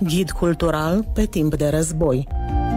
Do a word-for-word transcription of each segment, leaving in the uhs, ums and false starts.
Ghid cultural pe timp de război.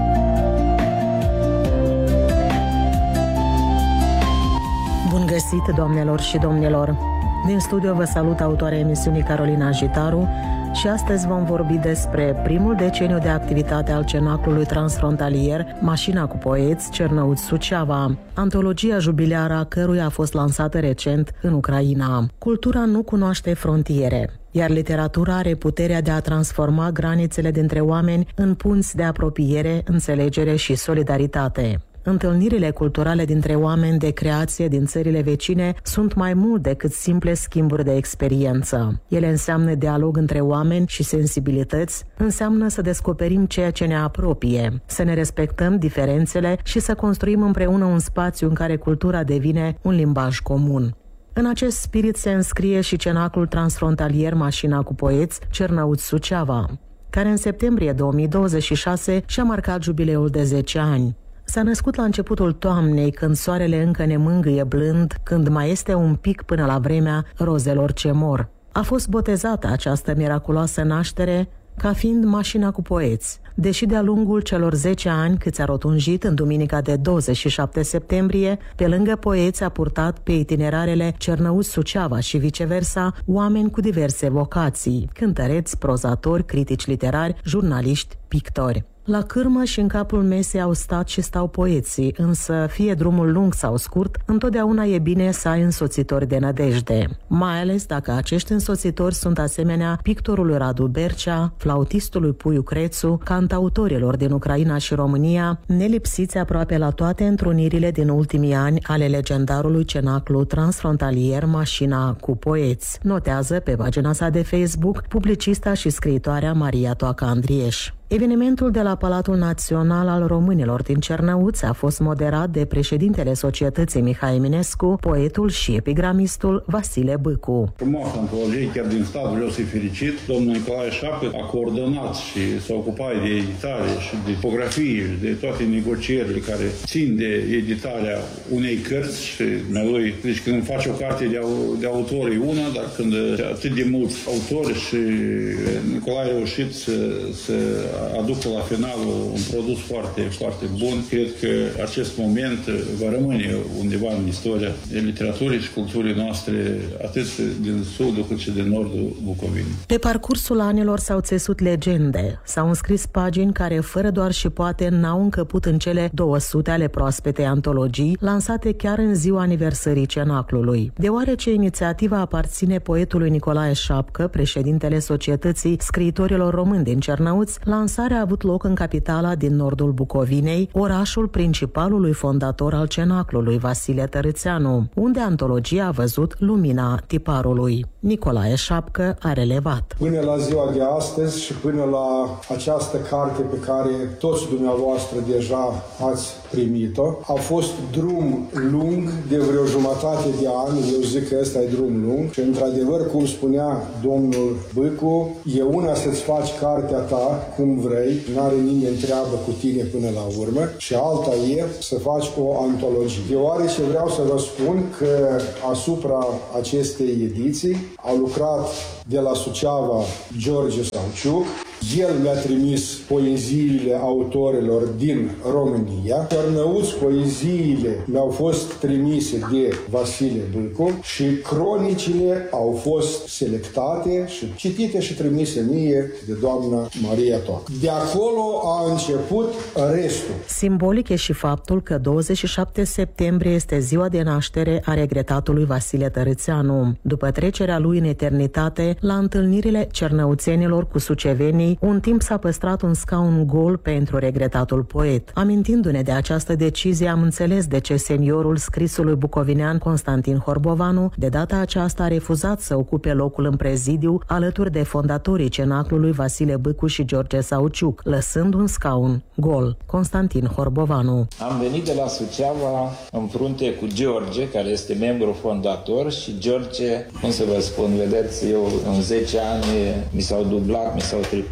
Bun găsit, doamnelor și domnilor! Din studio vă salut autoarea emisiunii Carolina Jitaru și astăzi vom vorbi despre primul deceniu de activitate al Cenaclului transfrontalier Mașina cu poeți Cernăuți-Suceava, antologia jubileară a căruia a fost lansată recent în Ucraina. Cultura nu cunoaște frontiere, iar literatura are puterea de a transforma granițele dintre oameni în punți de apropiere, înțelegere și solidaritate. Întâlnirile culturale dintre oameni de creație din țările vecine sunt mai mult decât simple schimburi de experiență. Ele înseamnă dialog între oameni și sensibilități, înseamnă să descoperim ceea ce ne apropie, să ne respectăm diferențele și să construim împreună un spațiu în care cultura devine un limbaj comun. În acest spirit se înscrie și Cenaclul transfrontalier Mașina cu poeți Cernăuți-Suceava, care în septembrie două mii douăzeci și șase și-a marcat jubileul de zece ani. S-a născut la începutul toamnei, când soarele încă ne mângâie blând, când mai este un pic până la vremea rozelor ce mor. A fost botezată această miraculoasă naștere ca fiind Mașina cu poeți, deși de-a lungul celor zece ani câți a rotunjit în duminica de douăzeci și șapte septembrie, pe lângă poeți a purtat pe itinerarele Cernăuți-Suceava și viceversa oameni cu diverse vocații, cântăreți, prozatori, critici literari, jurnaliști, pictori. La cârmă și în capul mesei au stat și stau poeții, însă fie drumul lung sau scurt, întotdeauna e bine să ai însoțitori de nădejde, mai ales dacă acești însoțitori sunt asemenea pictorului Radu Bercea, flautistului Puiu Crețu, cantautorilor din Ucraina și România, nelipsiți aproape la toate întrunirile din ultimii ani ale legendarului Cenaclu transfrontalier Mașina cu poeți, notează pe pagina sa de Facebook publicista și scriitoarea Maria Toaca Andrieș. Evenimentul de la Palatul Național al Românilor din Cernăuți a fost moderat de președintele Societății Mihai Eminescu, poetul și epigramistul Vasile Bâcu. Frumoasă antologie, chiar din start vreau să-i felicit. Domnul Nicolae Șapcă a coordonat și s-a ocupat de editare și de tipografie, de toate negocierile care țin de editarea unei cărți și lui. Deci când faci o carte de, au, de autor e una, dar când atât de mulți autori și Nicolae a reușit să, să aducă la final un produs foarte, foarte bun. Cred că acest moment va rămâne undeva în istoria literaturii și culturii noastre, atât din sudul cât și din nordul Bucovinei. Pe parcursul anilor s-au țesut legende, s-au înscris pagini care, fără doar și poate, n-au încăput în cele două sute ale proaspetei antologii, lansate chiar în ziua aniversării Cenaclului. Deoarece inițiativa aparține poetului Nicolae Șapcă, președintele Societății Scriitorilor Români din Cernăuți, lansarea a avut loc în capitala din nordul Bucovinei, orașul principalului fondator al Cenaclului, Vasile Tărâțeanu, unde antologia a văzut lumina tiparului. Nicolae Șapcă a relevat. Până la ziua de astăzi și până la această carte pe care toți dumneavoastră deja ați primit-o, a fost drum lung de vreo jumătate de ani, eu zic că ăsta e drum lung și într-adevăr, cum spunea domnul Bâcu, e una să-ți faci cartea ta cum vrei, n-are nimeni treabă cu tine până la urmă, și alta e să faci o antologie. Deoarece vreau să vă spun că asupra acestei ediții a lucrat de la Suceava George Sauciuc. El mi-a trimis poeziile autorilor din România. Cernăuți, poeziile mi-au fost trimise de Vasile Bâcu și cronicile au fost selectate și citite și trimise mie de doamna Maria Toaca. De acolo a început restul. Simbolic e și faptul că douăzeci și șapte septembrie este ziua de naștere a regretatului Vasile Tărâțeanu. După trecerea lui în eternitate, la întâlnirile cernăuțenilor cu sucevenii, un timp s-a păstrat un scaun gol pentru regretatul poet. Amintindu-ne de această decizie, am înțeles de ce seniorul scrisului bucovinean Constantin Horbovanu de data aceasta a refuzat să ocupe locul în prezidiu alături de fondatorii Cenaclului Vasile Bâcu și George Sauciuc, lăsând un scaun gol. Constantin Horbovanu. Am venit de la Suceava în frunte cu George, care este membru fondator, și George, cum să vă spun, vedeți, eu în zece ani mi s-au dublat, mi s-au triplat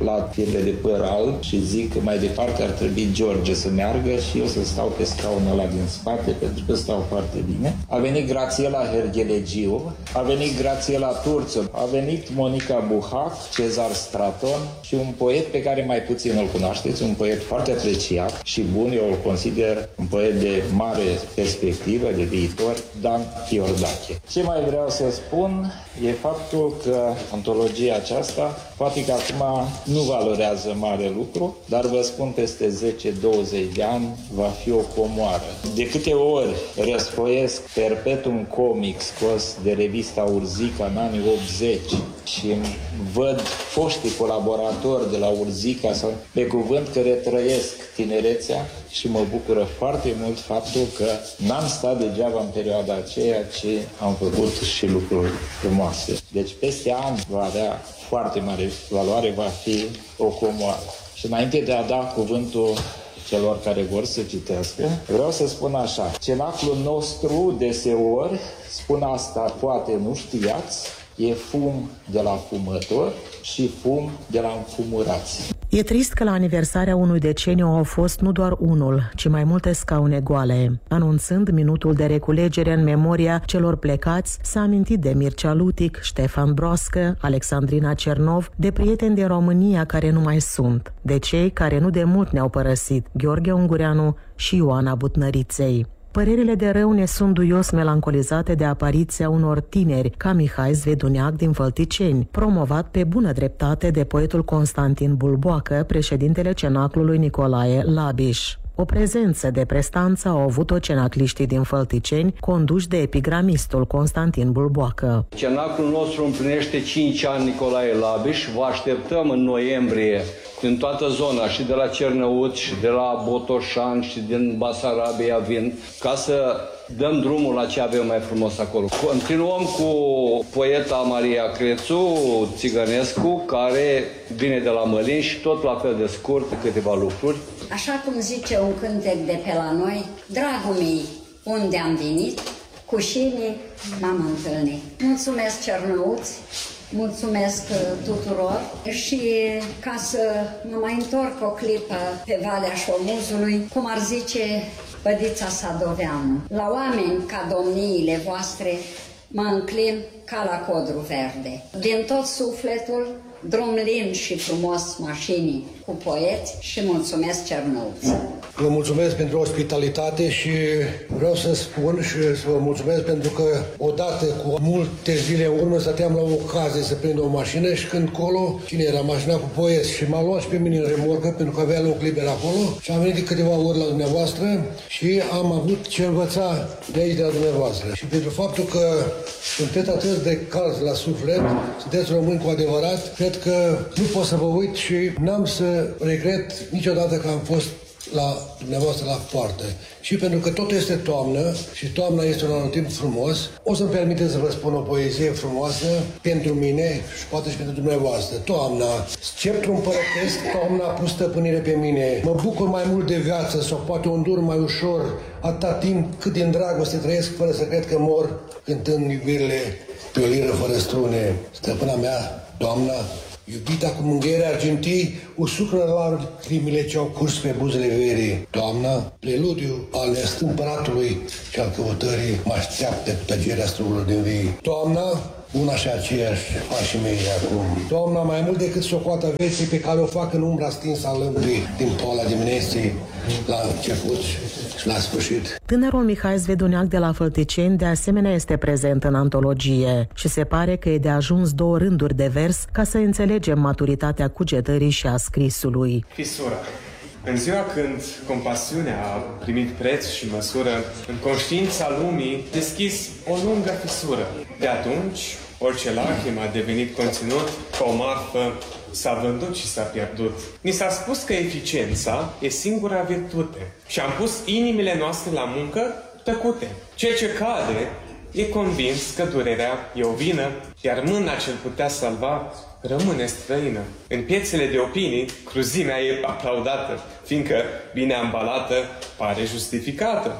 la firele de păr alb și zic că mai departe ar trebui George să meargă și eu să stau pe scaunul ăla din spate, pentru că stau foarte bine. A venit Grațiela Herghelegiu, a venit Grațiela Turțu, a venit Monica Buhac, Cezar Straton și un poet pe care mai puțin îl cunoașteți, un poet foarte apreciat și bun, eu îl consider un poet de mare perspectivă, de viitor, Dan Iordache. Ce mai vreau să spun e faptul că antologia aceasta, poate că acum nu valorează mare lucru, dar vă spun peste zece douăzeci de ani va fi o comoară. De câte ori răsfoiesc Perpetuum Comic scos de revista Urzica în anii optzeci și văd foștii colaboratori de la Urzica sau pe cuvânt că retrăiesc tinerețea și mă bucură foarte mult faptul că n-am stat degeaba în perioada aceea, ci am făcut și lucruri frumoase. Deci peste ani va avea foarte mare valoare, va fi o comoară. Și înainte de a da cuvântul celor care vor să citească, vreau să spun așa: cenaclul nostru deseori, spun asta, poate nu știați, e fum de la fumători și fum de la înfumurați. E trist că la aniversarea unui deceniu au fost nu doar unul, ci mai multe scaune goale. Anunțând minutul de reculegere în memoria celor plecați, s-a amintit de Mircea Lutic, Ștefan Broască, Alexandrina Cernov, de prieteni din România care nu mai sunt, de cei care nu de mult ne-au părăsit, Gheorghe Ungureanu și Ioana Butnăriței. Părerile de rău ne sunt duios melancolizate de apariția unor tineri, ca Mihai Zveduneac din Vălticeni, promovat pe bună dreptate de poetul Constantin Bulboacă, președintele cenaclului Nicolae Labiș. O prezență de prestanță au avut-o cenacliștii din Fălticeni, conduși de epigramistul Constantin Bulboacă. Cenaclul nostru împlinește cinci ani, Nicolae Labiș. Vă așteptăm în noiembrie din toată zona, și de la Cernăuți, și de la Botoșani, și din Basarabia vin, ca să dăm drumul la ce avem mai frumos acolo. Continuăm cu poeta Maria Crețu Țigănescu, care vine de la Mălin și tot la fel de scurt câteva lucruri. Așa cum zice un cântec de pe la noi: dragul mei, unde am venit, cu cine m-am întâlnit. Mulțumesc, Cernăuți, mulțumesc tuturor și ca să mă mai întorc o clipă pe Valea Șomuzului, cum ar zice Bădița Sadoveanu: la oameni ca domniile voastre mă înclin ca la codru verde. Din tot sufletul, drum lin și frumos mașinii cu poeți și mulțumesc, Cernăuți. Vă mulțumesc pentru ospitalitate și vreau să spun și să vă mulțumesc pentru că odată cu multe zile în urmă stăteam la o ocazie să prind o mașină și când colo, cine era mașina cu poeți, și m-a luat și pe mine în remorcă pentru că avea loc liber acolo și am venit de câteva ori la dumneavoastră și am avut ce învăța de aici de la dumneavoastră. Și pentru faptul că sunteți atât de calzi la suflet, sunteți români cu adevărat, cred că nu pot să vă uit și n-am să regret niciodată că am fost la dumneavoastră la poartă. Și pentru că tot este toamnă și toamna este un anotimp frumos, o să-mi permiteți să vă spun o poezie frumoasă pentru mine și poate și pentru dumneavoastră. Toamna, sceptru împărătesc, toamna a pus stăpânire pe mine. Mă bucur mai mult de viață sau poate o îndur mai ușor, atâta timp cât din dragoste trăiesc fără să cred că mor, cântând iubirile pe o liră fără strune. Stăpâna mea, toamna, iubita cu mângâiere argintii, usucră la lacrimile ce au curs pe buzele verii. Toamna, preludiu al nestâmpăratului și al căutării, mă așteaptă cu tăgerea strugurilor din vii. Toamna, una și aceeași pașii mei acum. Toamna, mai mult decât socoata vieții pe care o fac în umbra stinsă a lămpii din poala dimineții, la început și la sfârșit. Tânărul Mihai Zveduneac de la Fălticeni de asemenea este prezent în antologie și se pare că e de ajuns două rânduri de vers ca să înțelegem maturitatea cugetării și a scrisului. Fisura. În ziua când compasiunea a primit preț și măsură, în conștiința lumii deschis o lungă fisură. De atunci, orice lacrimă a devenit conținut, ca o marfă s-a vândut și s-a pierdut. Ni s-a spus că eficiența e singura virtute și am pus inimile noastre la muncă tăcute. Cel ce cade e convins că durerea e o vină, iar mâna ce-l putea salva rămâne străină. În piețele de opinii, cruzimea e aplaudată, fiindcă bine ambalată pare justificată.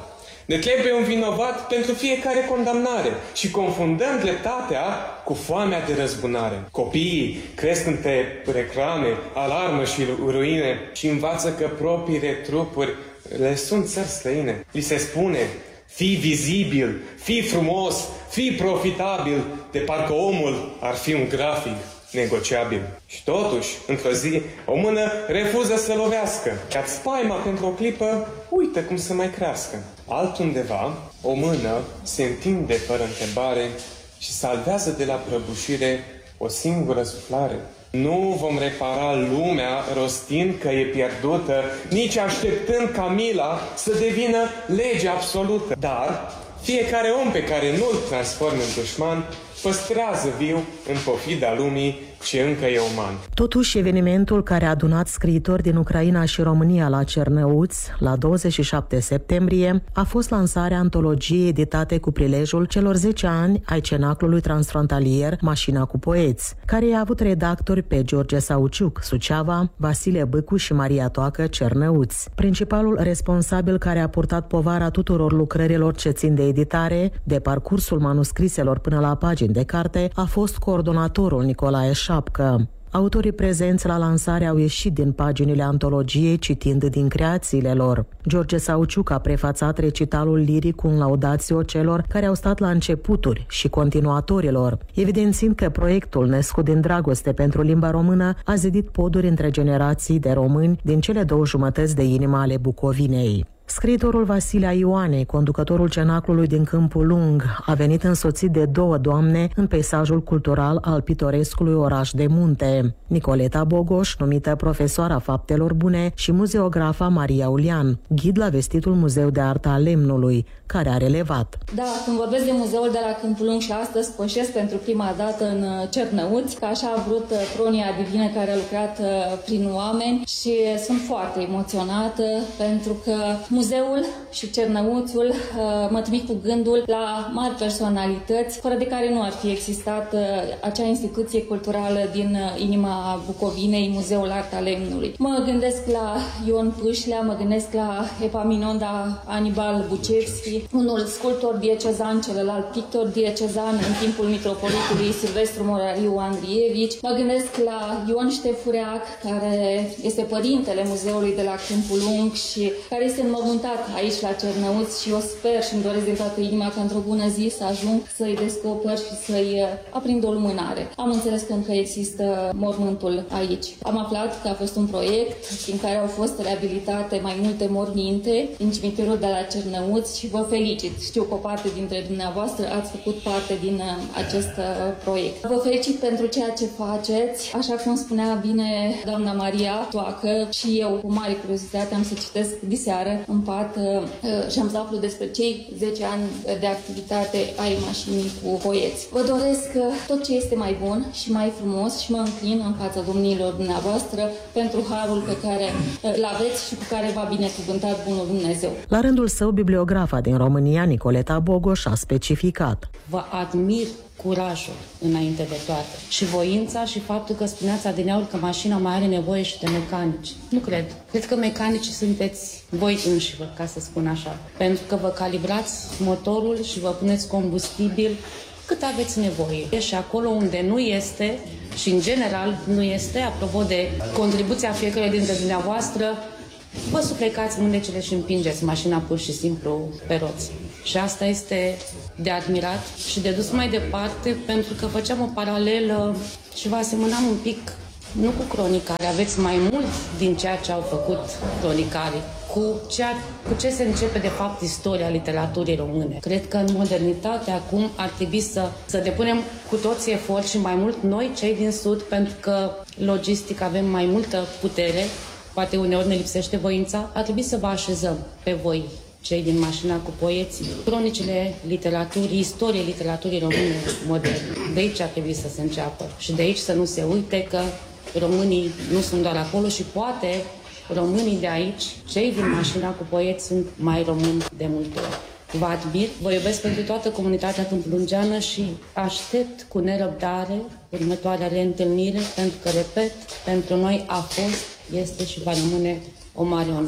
Ne trebuie un vinovat pentru fiecare condamnare și confundăm dreptatea cu foamea de răzbunare. Copiii cresc pe reclame, alarmă și ruine și învață că propriile trupuri le sunt țări străine. Li se spune: fii vizibil, fii frumos, fii profitabil, de parcă omul ar fi un grafic negociabil. Și totuși, într-o zi, o mână refuză să lovească, iar spaima pentru o clipă uită cum să mai crească. Altundeva, o mână se întinde fără întrebare și salvează de la prăbușire o singură suflare. Nu vom repara lumea rostind că e pierdută, nici așteptând ca mila să devină lege absolută. Dar fiecare om pe care nu-l transformă în dușman păstrează viu în pofida lumii ce încă e uman. Totuși, evenimentul care a adunat scriitori din Ucraina și România la Cernăuți, la douăzeci și șapte septembrie, a fost lansarea antologiei editate cu prilejul celor zece ani ai cenaclului transfrontalier Mașina cu poeți, care i-a avut redactori pe George Sauciuc, Suceava, Vasile Bâcu și Maria Toacă, Cernăuți. Principalul responsabil care a purtat povara tuturor lucrărilor ce țin de editare, de parcursul manuscriselor până la pagini de carte, a fost coordonatorul Nicolae Șapcă. Autorii prezenți la lansare au ieșit din paginile antologiei citind din creațiile lor. George Sauciuc a prefațat recitalul liric cu un laudatio celor care au stat la începuturi și continuatorilor, evidențiind că proiectul născut din dragoste pentru limba română a zidit poduri între generații de români din cele două jumătăți de inimă ale Bucovinei. Scriitorul Vasile Ioane, conducătorul cenaclului din Câmpul Lung, a venit însoțit de două doamne în peisajul cultural al pitorescului oraș de munte: Nicoleta Bogoș, numită profesoara faptelor bune, și muzeografa Maria Ulian, ghid la vestitul Muzeu de Artă al Lemnului, care a relevat. Da, când vorbesc de muzeul de la Câmpul Lung și astăzi pășesc pentru prima dată în Cernăuți, că așa a vrut Pronia Divină, care a lucrat prin oameni, și sunt foarte emoționată pentru că muzeul și Cernăuțul mă trimit cu gândul la mari personalități, fără de care nu ar fi existat acea instituție culturală din inima Bucovinei, Muzeul Artă al Lemnului. Mă gândesc la Ion Pâșlea, mă gândesc la Epaminonda Anibal Bucevski, unul sculptor diecezan, celălalt pictor diecezan în timpul mitropolitului Silvestru Morariu Andrievici. Mă gândesc la Ion Ștefureac, care este părintele muzeului de la Câmpul Lung și care este înmormântat aici la Cernăuți, și eu sper și îmi doresc din toată inima că într-o bună zi să ajung să-i descoper și să-i aprind o lumânare. Am înțeles că încă există mormântul aici. Am aflat că a fost un proiect prin care au fost reabilitate mai multe morminte în cimitirul de la Cernăuți și vă felicit. Știu că o parte dintre dumneavoastră ați făcut parte din acest proiect. Vă felicit pentru ceea ce faceți. Așa cum spunea bine doamna Maria Toacă, și eu cu mare curiozitate am să citesc diseară în pat și am să aflu despre cei zece ani de activitate ai Mașinii cu poeți. Vă doresc tot ce este mai bun și mai frumos și mă înclin în fața domnilor dumneavoastră pentru harul pe care îl aveți și cu care v-a binecuvântat bunul Dumnezeu. La rândul său, bibliografa din România, Nicoleta Bogoș, a specificat: vă admir curajul înainte de toate și voința și faptul că spuneați adineauri că mașina mai are nevoie și de mecanici. Nu cred. Cred că mecanicii sunteți voi înșivă, ca să spun așa. Pentru că vă calibrați motorul și vă puneți combustibil cât aveți nevoie. Și acolo unde nu este, și în general nu este, apropo de contribuția fiecare dintre dumneavoastră, vă suflecați mânecile și împingeți mașina pur și simplu pe roți. Și asta este de admirat și de dus mai departe, pentru că făceam o paralelă și vă asemănam un pic, nu cu cronicare, aveți mai mult din ceea ce au făcut cronicarii, cu, ceea, cu ce se începe de fapt istoria literaturii române. Cred că în modernitate acum ar trebui să, să depunem cu toții efort și mai mult noi, cei din Sud, pentru că logistic avem mai multă putere, poate uneori ne lipsește voința, ar trebui să vă așezăm pe voi, cei din Mașina cu poeții, cronicile literaturii, istoriei literaturii române moderne. De aici ar trebui să se înceapă și de aici să nu se uite că românii nu sunt doar acolo și poate românii de aici, cei din Mașina cu poeți, sunt mai români de multe ori. Vă admir, vă iubesc pentru toată comunitatea câmpulungeană și aștept cu nerăbdare următoarea reîntâlnire, pentru că, repet, pentru noi a fost, este și va rămâne o mare onoare.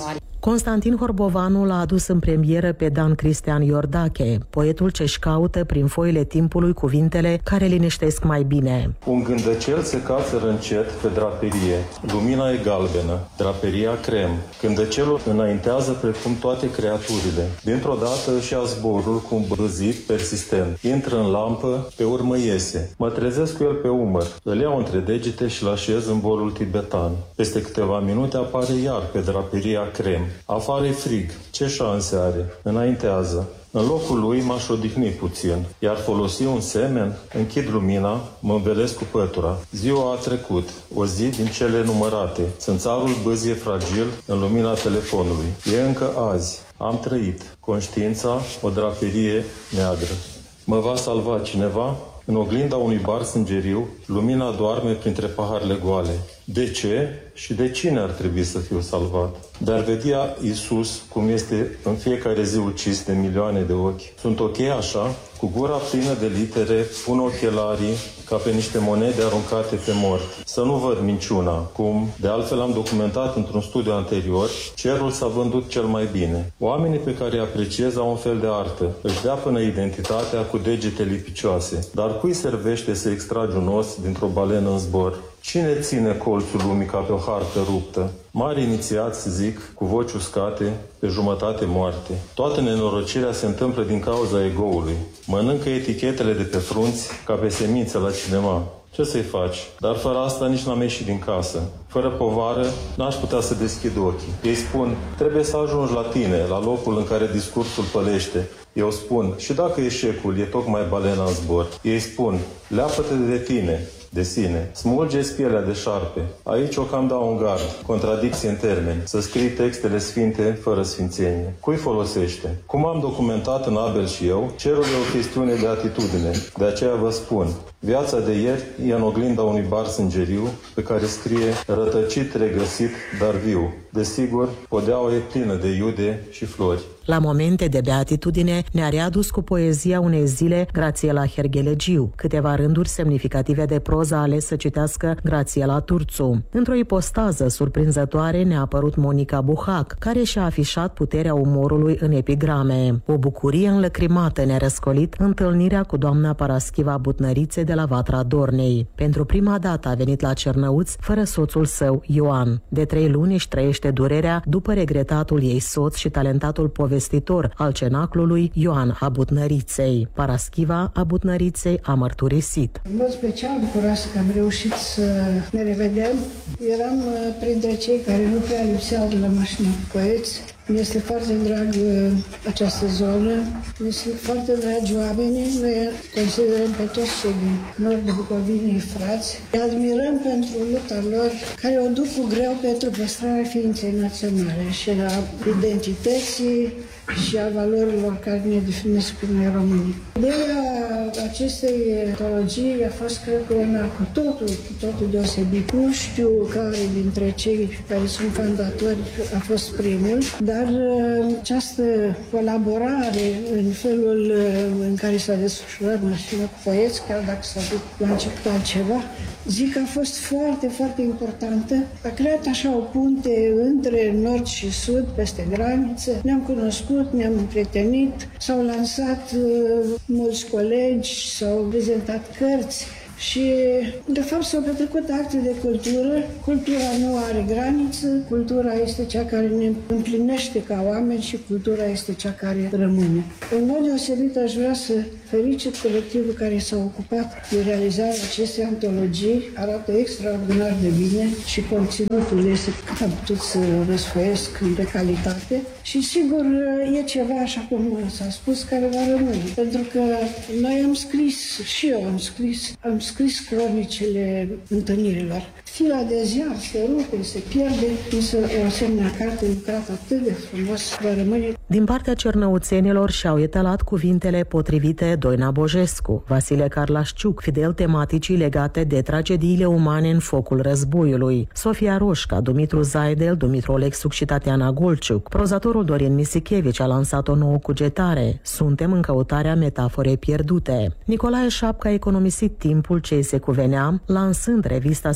Constantin Horbovanu l-a adus în premieră pe Dan Cristian Iordache, poetul ce-și caută prin foile timpului cuvintele care liniștesc mai bine. Un gândăcel se cațără încet pe draperie. Lumina e galbenă, draperia crem. Gândăcelul înaintează precum toate creaturile. Dintr-o dată își ia zborul cu un băzit persistent. Intră în lampă, pe urmă iese. Mă trezesc cu el pe umăr. Îl iau între degete și-l așez în bolul tibetan. Peste câteva minute apare iar pe draperia crem. Afară e frig. Ce șanse are? Înaintează. În locul lui m-aș odihni puțin, iar folosi un semen, închid lumina, mă învelesc cu pătura. Ziua a trecut, o zi din cele numărate. Țânțarul bâzie fragil în lumina telefonului. E încă azi. Am trăit. Conștiința, o draperie neagră. Mă va salva cineva? În oglinda unui bar sângeriu, lumina doarme printre paharele goale. De ce și de cine ar trebui să fiu salvat? Dar vedea Iisus cum este în fiecare zi ucis de milioane de ochi. Sunt ok așa? Cu gura plină de litere, pun ochelarii ca pe niște monede aruncate pe morți. Să nu văd minciuna, cum, de altfel am documentat într-un studiu anterior, cerul s-a vândut cel mai bine. Oamenii pe care îi apreciez au un fel de artă. Își dea până identitatea cu degete lipicioase. Dar cui servește să extragi un os dintr-o balenă în zbor? Cine ține colțul lumii ca pe o hartă ruptă? Mari inițiați, zic, cu voci uscate, pe jumătate moarte. Toată nenorocirea se întâmplă din cauza egoului. Mănâncă etichetele de pe frunți ca pe semințe la cinema. Ce să-i faci? Dar fără asta nici n-am ieșit din casă. Fără povară, n-aș putea să deschid ochii. Ei spun, trebuie să ajungi la tine, la locul în care discursul pălește. Eu spun, și dacă eșecul e tocmai balena în zbor. Ei spun, leapă-te de tine, de sine. Smulge-ți pielea de șarpe. Aici o cam dau un gard. Contradicție în termeni. Să scrii textele sfinte fără sfințenie. Cui folosește? Cum am documentat în Abel și eu, cerul e o chestiune de atitudine. De aceea vă spun, viața de ieri e în oglinda unui bar sângeriu pe care scrie rătăcit, regăsit, dar viu. Desigur, podeaua e plină de iude și flori. La momente de beatitudine ne-a readus cu poezia unei zile Grațiela Herghelegiu, câteva rânduri semnificative de proză ales să citească Grațiela Turțu. Într-o ipostază surprinzătoare ne-a apărut Monica Buhac, care și-a afișat puterea umorului în epigrame. O bucurie înlăcrimată ne-a răscolit întâlnirea cu doamna Paraschiva Butnărițe de la Vatra Dornei. Pentru prima dată a venit la Cernăuți fără soțul său, Ioan. De trei luni își trăiește durerea după regretatul ei soț și talentatul povestitor al cenaclului Ioan Abutnăriței. Paraschiva Abutnăriței a mărturisit. În mod special bucuroasă că am reușit să ne revedem. Eram printre cei care nu prea lipseau de la mașina cu poeți. Mi este foarte drag această zonă, mi sunt foarte dragi oamenii, noi considerăm pe toți cei din nord de Bucovinii frați. Îi admirăm pentru lupta lor, care o duc cu greu pentru păstrarea ființei naționale și a identității și a valorilor care ne definesc pe noi românii. Ideea acestei antologii a fost, cred că, una cu totul, cu totul deosebit. Nu știu care dintre cei care sunt fondatori a fost primul, dar această colaborare în felul în care s-a desfășurat mașina cu poeți, chiar dacă s-a făcut la început altceva, zic că a fost foarte, foarte importantă. A creat așa o punte între nord și sud, peste graniță. Ne-am cunoscut, ne-am împrietenit, s-au lansat uh, mulți colegi, s-au prezentat cărți și, de fapt, s-au petrecut acte de cultură. Cultura nu are graniță, cultura este cea care ne împlinește ca oameni și cultura este cea care rămâne. În mod deosebit aș vrea să felicit colectivul care s-a ocupat de realizarea acestei antologii. Arată extraordinar de bine și conținutul este cât am putut să răsfoiesc de calitate. Și sigur e ceva, așa cum s-a spus, care va rămâne. Pentru că noi am scris, și eu am scris, am scris cronicile întâlnirilor. Fila de ziar se rupe, se pierde, însă o asemenea carte lucrată atât de frumos va rămâne. Din partea cernăuțenilor și-au etalat cuvintele potrivite Doina Bojescu, Vasile Carlașciuc, fidel tematicii legate de tragediile umane în focul războiului, Sofia Roșca, Dumitru Zaidel, Dumitru Olexuc și Tatiana Golciuc. Prozatorul Dorin Misichevici a lansat o nouă cugetare, Suntem în căutarea metaforei pierdute. Nicolae Șapcă a economisit timpul ce îi se cuvenea, lansând revista septentrională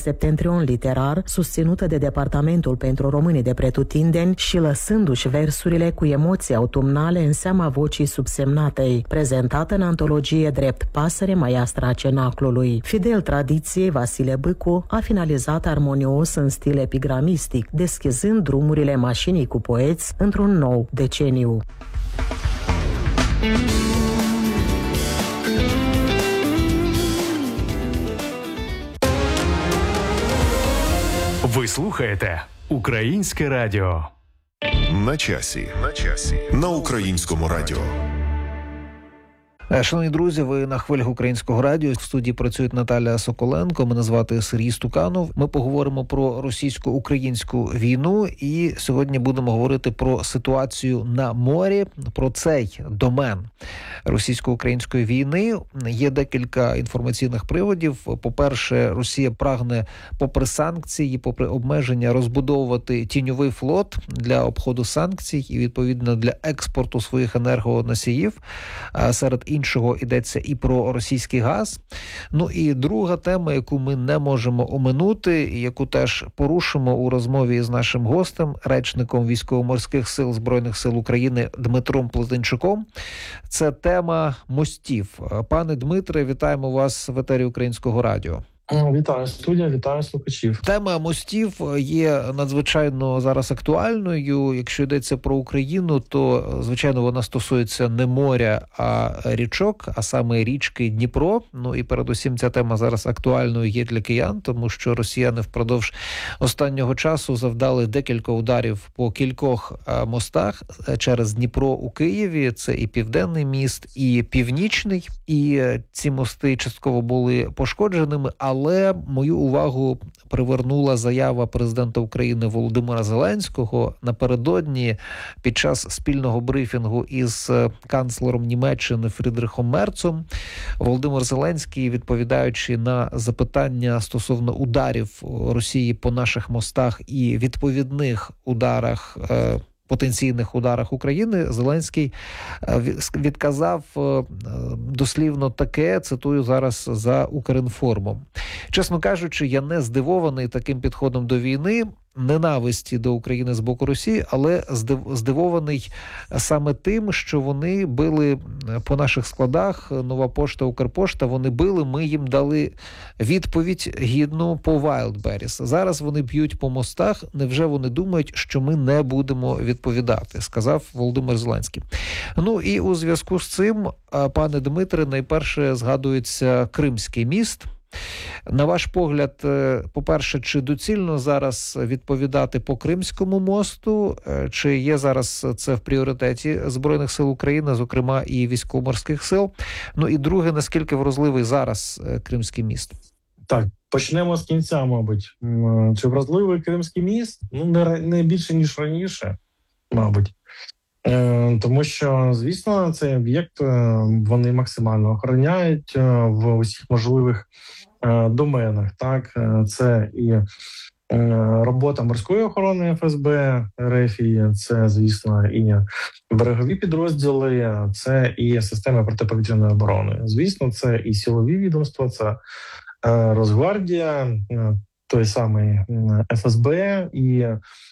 Patreon literar susținută de Departamentul pentru Românii de Pretutindeni și lăsându-și versurile cu emoții autumnale în seama vocii subsemnatei, prezentată în antologie drept Pasăre maiastră a cenaclului. Fidel tradiției, Vasile Bâcu a finalizat armonios în stil epigramistic, deschizând drumurile mașinii cu poeți într-un nou deceniu. Ви слухаєте Українське радіо. На часі. На часі. На Українському радіо. Шановні друзі, ви на хвилях Українського радіо. В студії працюють Наталя Соколенко, мене звати Сергій Стуканов. Ми поговоримо про російсько-українську війну і сьогодні будемо говорити про ситуацію на морі, про цей домен російсько-української війни. Є декілька інформаційних приводів. По-перше, Росія прагне, попри санкції, попри обмеження, розбудовувати тіньовий флот для обходу санкцій і, відповідно, для експорту своїх енергоносіїв. Серед іншого йдеться і про російський газ. Ну і друга тема, яку ми не можемо оминути, і яку теж порушимо у розмові з нашим гостем, речником Військово-морських сил Збройних сил України Дмитром Плетенчуком, це тема мостів. Пане Дмитре, вітаємо вас в етері Українського радіо. Вітаю студія, вітаю слухачів. Тема мостів є надзвичайно зараз актуальною. Якщо йдеться про Україну, то, звичайно, вона стосується не моря, а річок, а саме річки Дніпро. Ну і передусім ця тема зараз актуальною є для киян, тому що росіяни впродовж останнього часу завдали декілька ударів по кількох мостах через Дніпро у Києві. Це і Південний міст, і Північний. І ці мости частково були пошкодженими, але Але мою увагу привернула заява президента України Володимира Зеленського напередодні під час спільного брифінгу із канцлером Німеччини Фрідрихом Мерцом. Володимир Зеленський, відповідаючи на запитання стосовно ударів Росії по наших мостах і відповідних ударах потенційних ударах України, Зеленський відказав дослівно таке, цитую зараз за Укрінформом. Чесно кажучи, я не здивований таким підходом до війни, ненависті до України з боку Росії, але здивований саме тим, що вони били по наших складах, Нова пошта, Укрпошта, вони били, ми їм дали відповідь гідну по Wildberries. Зараз вони б'ють по мостах, невже вони думають, що ми не будемо відповідати, сказав Володимир Зеленський. Ну і у зв'язку з цим, пане Дмитре, найперше згадується Кримський міст. На ваш погляд, по-перше, чи доцільно зараз відповідати по Кримському мосту, чи є зараз це в пріоритеті Збройних сил України, зокрема і Військово-морських сил? Ну і друге, наскільки вразливий зараз Кримський міст? Так, почнемо з кінця, мабуть. Чи вразливий Кримський міст? Ну, не, не більше, ніж раніше, мабуть. Тому що, звісно, цей об'єкт вони максимально охороняють в усіх можливих доменах. Так, це і робота морської охорони еф ес бе РФ, це, звісно, і берегові підрозділи, це і системи протиповітряної оборони. Звісно, це і силові відомства, це Росгвардія, той самий еф ес бе і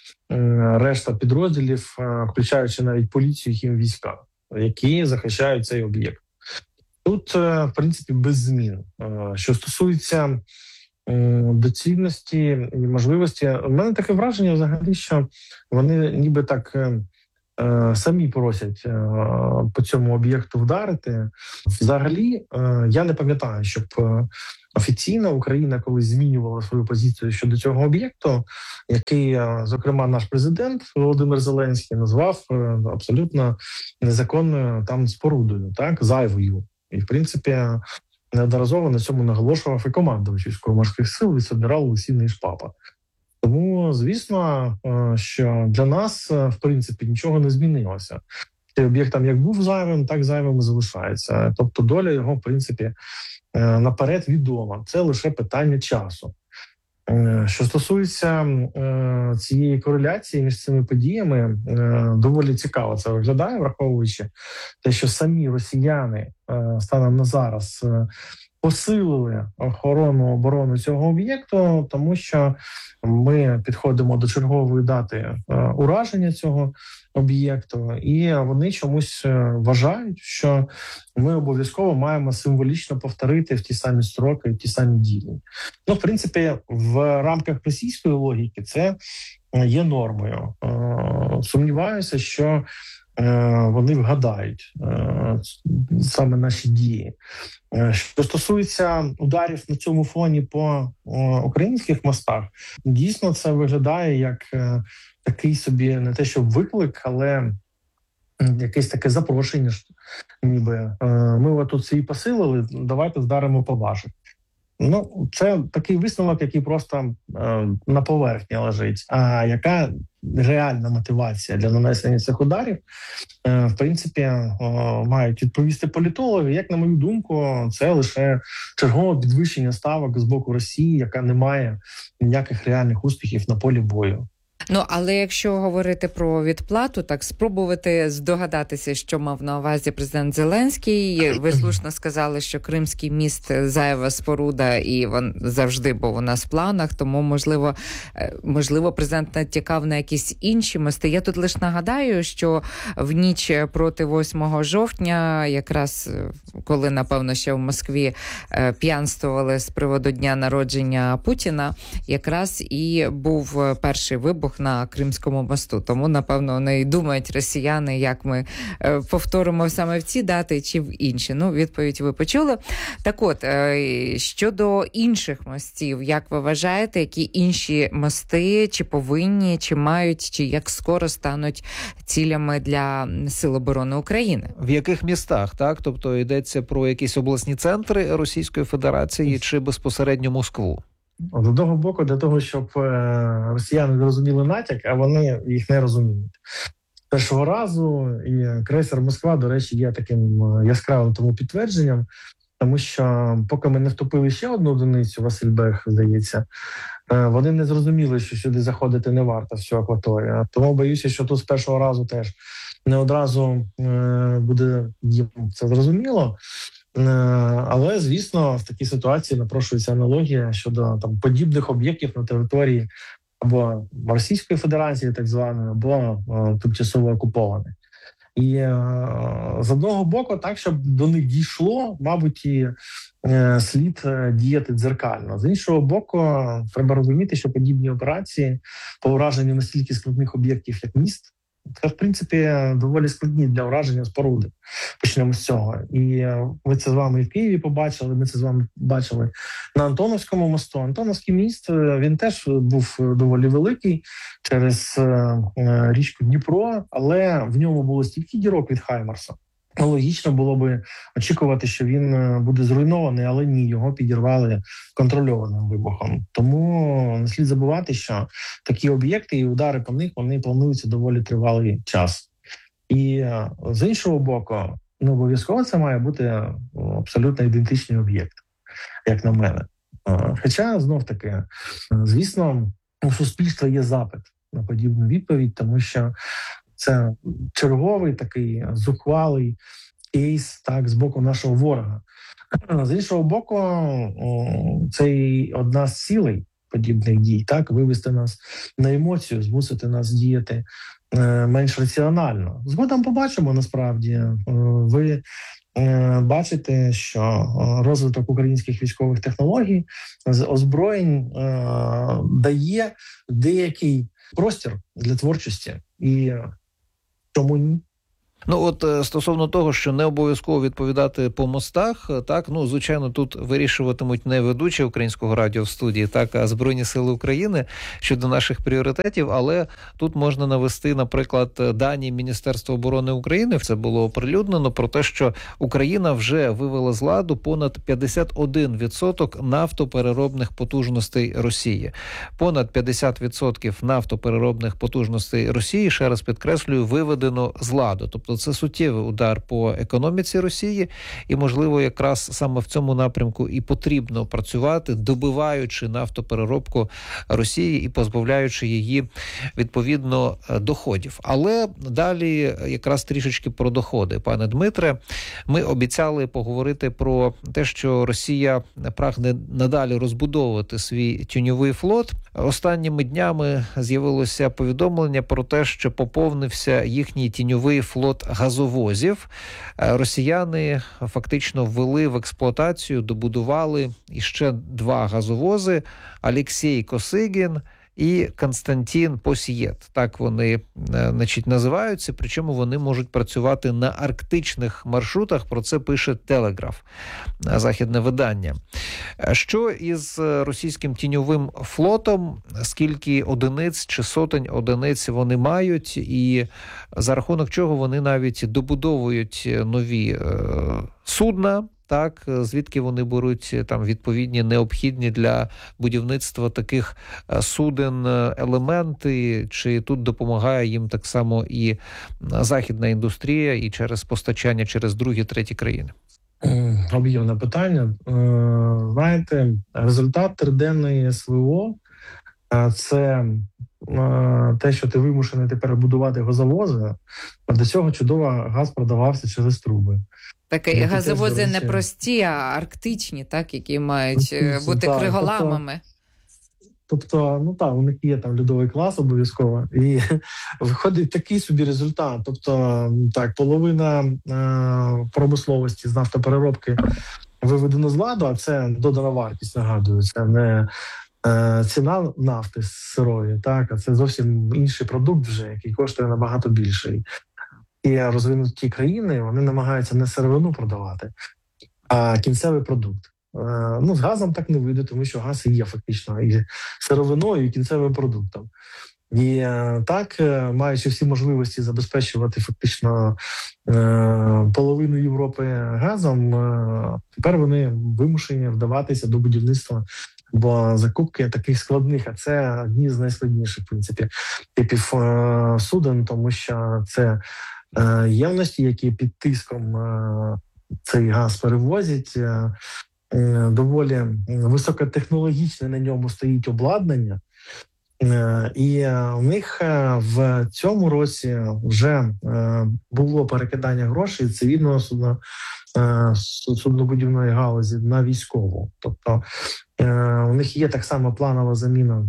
решта підрозділів, включаючи навіть поліцію, хімвійська, які захищають цей об'єкт. Тут, в принципі, без змін. Що стосується доцільності і можливості, у мене таке враження взагалі, що вони ніби так самі просять по цьому об'єкту вдарити. Взагалі, я не пам'ятаю, щоб офіційно Україна колись змінювала свою позицію щодо цього об'єкту, який, зокрема, наш президент Володимир Зеленський назвав абсолютно незаконною там спорудою, так, зайвою. І, в принципі, неодноразово на цьому наголошував і командувач Військово-морських сил, віце-адмірал Лисівний Шпапа. Тому, звісно, що для нас, в принципі, нічого не змінилося. Цей об'єкт там як був зайвим, так зайвим і залишається. Тобто доля його, в принципі, наперед відома. Це лише питання часу. Що стосується цієї кореляції між цими подіями, доволі цікаво це виглядає, враховуючи те, що самі росіяни станом на зараз посилили охорону оборону цього об'єкту, тому що ми підходимо до чергової дати ураження цього об'єкту, і вони чомусь вважають, що ми обов'язково маємо символічно повторити в ті самі строки, в ті самі дії. Ну, в принципі, в рамках російської логіки це є нормою. Сумніваюся, що вони вгадають саме наші дії. Що стосується ударів на цьому фоні по українських мостах, дійсно це виглядає як такий собі не те, що виклик, але якесь таке запрошення, ніби ми отут свій посилили, давайте вдаримо по ваших. Ну, це такий висновок, який просто е, на поверхні лежить. А яка реальна мотивація для нанесення цих ударів, е, в принципі, е, мають відповісти політологи. Як, на мою думку, це лише чергове підвищення ставок з боку Росії, яка не має ніяких реальних успіхів на полі бою. Ну, але якщо говорити про відплату, так спробувати здогадатися, що мав на увазі президент Зеленський. Ви слушно сказали, що Кримський міст – зайва споруда, і він завжди був у нас в планах, тому, можливо, можливо, президент натякав на якісь інші мости. Я тут лише нагадаю, що в ніч проти восьмого жовтня, якраз коли, напевно, ще в Москві п'янствували з приводу дня народження Путіна, якраз і був перший вибух на Кримському мосту. Тому, напевно, вони і думають росіяни, як ми е, повторимо саме в ці дати чи в інші. Ну, відповідь ви почули. Так от, е, щодо інших мостів, як ви вважаєте, які інші мости чи повинні, чи мають, чи як скоро стануть цілями для Сил оборони України? В яких містах, так? Тобто йдеться про якісь обласні центри Російської Федерації чи безпосередньо Москву? З одного боку, для того, щоб росіяни зрозуміли натяк, а вони їх не розуміють. Першого разу і крейсер Москва, до речі, є таким яскравим тому підтвердженням, тому що поки ми не втопили ще одну одиницю, Васильбег, здається, вони не зрозуміли, що сюди заходити не варто, всю акваторію. Тому боюся, що тут з першого разу теж не одразу буде їм це зрозуміло. Але, звісно, в такій ситуації напрошується аналогія щодо там подібних об'єктів на території або Російської Федерації, так званої, або тимчасово окупованої. І з одного боку, так, щоб до них дійшло, мабуть, і слід діяти дзеркально. З іншого боку, треба розуміти, що подібні операції по ураженню настільки складних об'єктів, як міст, це, в принципі, доволі складні для ураження споруди. Почнемо з цього. І ви це з вами і в Києві побачили, ми це з вами бачили на Антоновському мосту. Антоновський міст, він теж був доволі великий через річку Дніпро, але в ньому було стільки дірок від Хаймарса. Логічно було би очікувати, що він буде зруйнований, але ні, його підірвали контрольованим вибухом. Тому не слід забувати, що такі об'єкти і удари по них, вони плануються доволі тривалий час. І з іншого боку, ну, обов'язково це має бути абсолютно ідентичний об'єкт, як на мене. Хоча, знов-таки, звісно, у суспільства є запит на подібну відповідь, тому що це черговий такий зухвалий кейс, так, з боку нашого ворога. З іншого боку, це і одна з цілей подібних дій, так, вивести нас на емоцію, змусити нас діяти менш раціонально. Згодом побачимо, насправді. Ви бачите, що розвиток українських військових технологій з озброєнь дає деякий простір для творчості. І чому ні? Ну от стосовно того, що не обов'язково відповідати по мостах, так, ну, звичайно, тут вирішуватимуть не ведучі Українського радіо в студії, так, а Збройні Сили України щодо наших пріоритетів, але тут можна навести, наприклад, дані Міністерства оборони України, це було оприлюднено, про те, що Україна вже вивела з ладу понад п'ятдесят один відсоток нафтопереробних потужностей Росії. Понад п'ятдесят відсотків нафтопереробних потужностей Росії, ще раз підкреслюю, виведено з ладу. Тобто то це суттєвий удар по економіці Росії, і, можливо, якраз саме в цьому напрямку і потрібно працювати, добиваючи нафтопереробку Росії і позбавляючи її, відповідно, доходів. Але далі якраз трішечки про доходи. Пане Дмитре, ми обіцяли поговорити про те, що Росія прагне надалі розбудовувати свій тіньовий флот. Останніми днями з'явилося повідомлення про те, що поповнився їхній тіньовий флот газовозів. Росіяни фактично ввели в експлуатацію, добудували іще два газовози – Олексій Косигін і Константин Посієт. Так вони, значить, називаються, причому вони можуть працювати на арктичних маршрутах, про це пише Телеграф, західне видання. Що із російським тіньовим флотом, скільки одиниць чи сотень одиниць вони мають, і за рахунок чого вони навіть добудовують нові е, судна, так, звідки вони беруть там відповідні необхідні для будівництва таких суден елементи, чи тут допомагає їм так само і західна індустрія, і через постачання через другі, треті країни? Об'ємне питання. Знаєте, результат триденної СВО – це те, що ти вимушений тепер будувати газовози, а до цього чудово газ продавався через труби. Так, і газовози не прості, а арктичні, так, які мають арктичні, бути так, криголамами. Тобто, тобто, ну так, у них є там льодовий клас обов'язково, і виходить такий собі результат. Тобто, так, половина е- промисловості з нафтопереробки виведено з ладу, а це додана вартість, нагадую, це не е- ціна нафти сирої, так, а це зовсім інший продукт вже, який коштує набагато більше. І розвинуті країни, вони намагаються не сировину продавати, а кінцевий продукт. Ну, з газом так не вийде, тому що газ і є фактично і сировиною, і кінцевим продуктом. І так, маючи всі можливості забезпечувати фактично половину Європи газом, тепер вони вимушені вдаватися до будівництва, бо закупки таких складних, а це одні з найскладніших, в принципі, типів суден, тому що це ємності, які під тиском цей газ перевозять, доволі високотехнологічне на ньому стоїть обладнання, і у них в цьому році вже було перекидання грошей з цивільного судна, суднобудівної галузі на військову. Тобто у них є так само планова заміна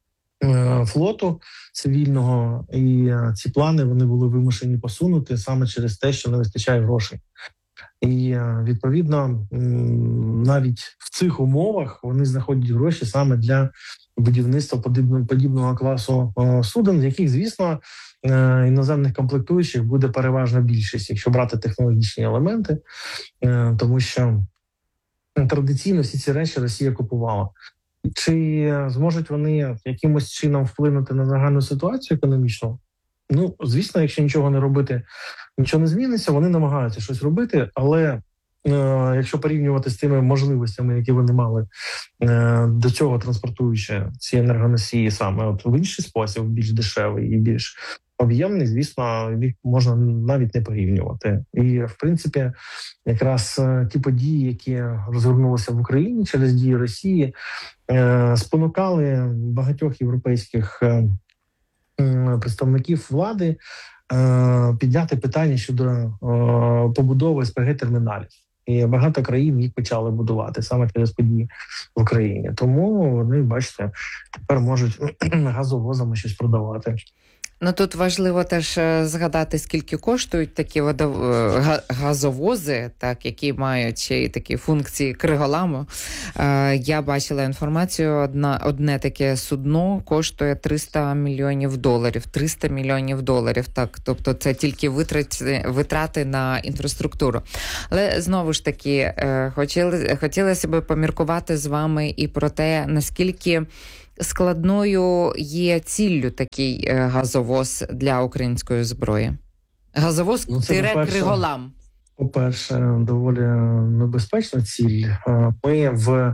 флоту цивільного, і ці плани вони були вимушені посунути саме через те, що не вистачає грошей. І, відповідно, навіть в цих умовах вони знаходять гроші саме для будівництва подібного класу суден, в яких, звісно, іноземних комплектуючих буде переважна більшість, якщо брати технологічні елементи, тому що традиційно всі ці речі Росія купувала. Чи зможуть вони якимось чином вплинути на загальну ситуацію економічну? Ну, звісно, якщо нічого не робити, нічого не зміниться, вони намагаються щось робити, але е, якщо порівнювати з тими можливостями, які вони мали е, до цього транспортуючи ці енергоносії саме от в інший спосіб, більш дешевий і більш об'ємний, звісно, їх можна навіть не порівнювати. І, в принципі, якраз е, ті події, які розгорнулися в Україні через дії Росії, е, спонукали багатьох європейських е, представників влади е, підняти питання щодо е, побудови ес пе ге-терміналів. І багато країн їх почали будувати саме через події в Україні. Тому вони, бачите, тепер можуть газовозами щось продавати. Ну, тут важливо теж згадати, скільки коштують такі водов... газовози, так, які мають ще й такі функції криголаму. Я бачила інформацію, одна, одне таке судно коштує триста мільйонів доларів. триста мільйонів доларів, так. Тобто це тільки витрати, витрати на інфраструктуру. Але, знову ж таки, хотіли, хотілося б поміркувати з вами і про те, наскільки складною є ціллю такий газовоз для української зброї? Газовоз ну, тире криголам. По-перше, доволі небезпечна ціль. Ми в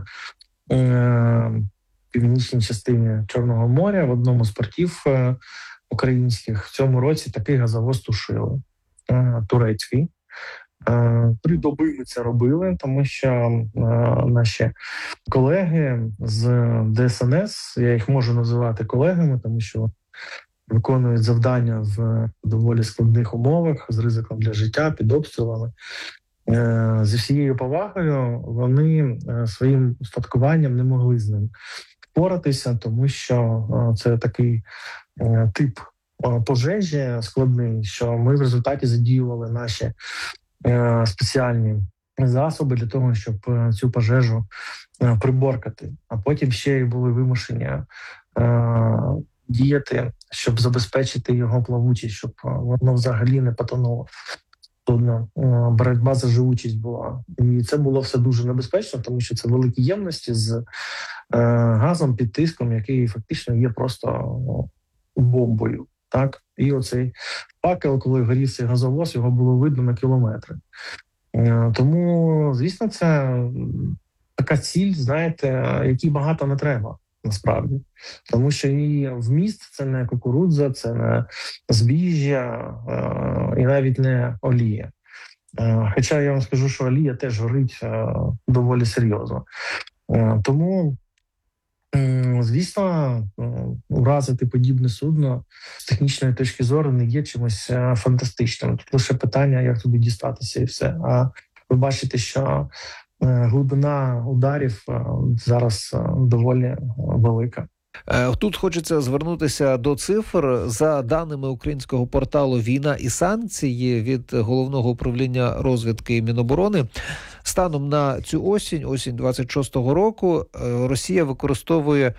е, північній частині Чорного моря в одному з портів е, українських в цьому році такий газовоз тушили. турецький. Три доби ми це робили, тому що наші колеги з ДСНС, я їх можу називати колегами, тому що виконують завдання в доволі складних умовах, з ризиком для життя, під обстрілами. Зі всією повагою вони своїм устаткуванням не могли з ним впоратися, тому що це такий тип пожежі складний, що ми в результаті задіювали наші спеціальні засоби для того, щоб цю пожежу приборкати. А потім ще й були вимушені діяти, щоб забезпечити його плавучість, щоб воно взагалі не потонуло. Судно, боротьба за живучість була. І це було все дуже небезпечно, тому що це великі ємності з газом під тиском, який фактично є просто бомбою. Так? І оцей факел, коли горів цей газовоз, його було видно на кілометри. Тому, звісно, це така ціль, знаєте, якій багато не треба, насправді. Тому що і вміст – це не кукурудза, це не збіжжя і навіть не олія. Хоча я вам скажу, що олія теж горить доволі серйозно. Тому, звісно, уразити подібне судно з технічної точки зору не є чимось фантастичним. Тут лише питання, як туди дістатися і все. А ви бачите, що глибина ударів зараз доволі велика. Тут хочеться звернутися до цифр. За даними українського порталу «Війна і санкції» від Головного управління розвідки Міноборони, станом на цю осінь, осінь двадцять шостого року, Росія використовує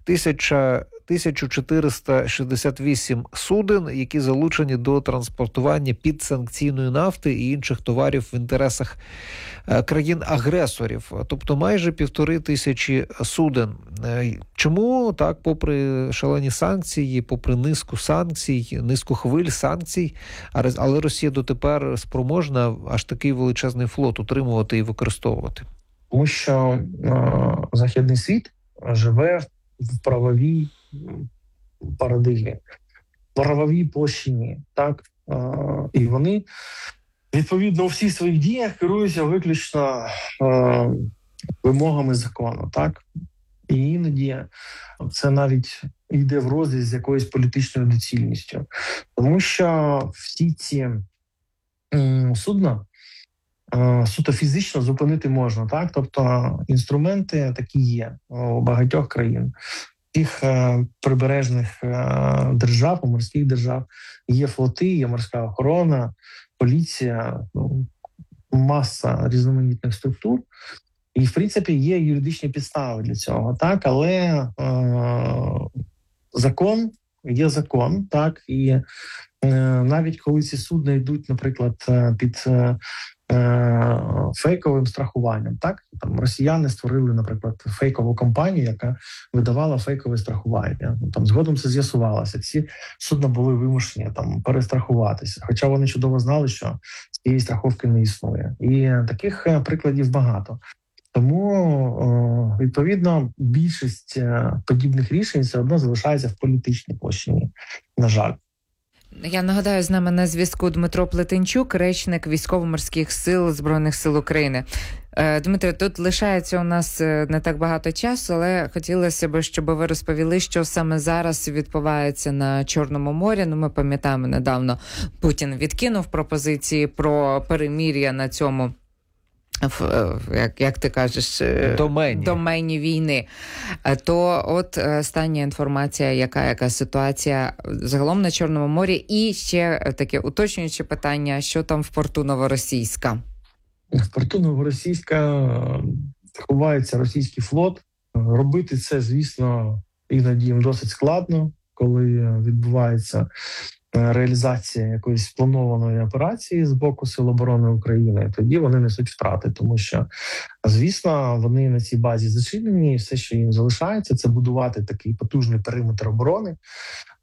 тисячу чотириста шістдесят вісім суден, які залучені до транспортування підсанкційної нафти і інших товарів в інтересах країн-агресорів. Тобто майже півтори тисячі суден. Чому так, попри шалені санкції, попри низку санкцій, низку хвиль санкцій, але Росія дотепер спроможна аж такий величезний флот утримувати і використовувати? Тому що е- західний світ живе в правовій парадигмі, в правовій площині, так? Е, і вони, відповідно, у всіх своїх діях керуються виключно е, вимогами закону, так? І іноді це навіть йде в розріз з якоюсь політичною доцільністю. Тому що всі ці е, судна е, суто фізично зупинити можна, так? Тобто інструменти такі є у багатьох країн. Тих е, прибережних е, держав, у морських держав є флоти, є морська охорона, поліція, ну, маса різноманітних структур. І, в принципі, є юридичні підстави для цього, так, але е, закон є закон, так, і е, навіть коли ці судна йдуть, наприклад, під е, фейковим страхуванням, так, там росіяни створили, наприклад, фейкову компанію, яка видавала фейкове страхування. Там згодом це з'ясувалося. Ці судна були вимушені там перестрахуватися, хоча вони чудово знали, що цієї страховки не існує. І таких прикладів багато. Тому, відповідно, більшість подібних рішень все одно залишається в політичній площині, на жаль. Я нагадаю, з нами на зв'язку Дмитро Плетенчук, речник Військово-морських сил Збройних сил України. Дмитро, тут лишається у нас не так багато часу, але хотілося б, щоб ви розповіли, що саме зараз відбувається на Чорному морі. Ну, ми пам'ятаємо, недавно Путін відкинув пропозиції про перемир'я на цьому, як, як ти кажеш, домені. домені війни. То от остання інформація, яка, яка ситуація загалом на Чорному морі. І ще таке уточнююче питання, що там в порту Новоросійська? В порту Новоросійська ховається російський флот. Робити це, звісно, іноді їм досить складно, коли відбувається реалізація якоїсь спланованої операції з боку Сил оборони України, тоді вони несуть втрати, тому що, звісно, вони на цій базі зачинені, і все, що їм залишається, це будувати такий потужний периметр оборони,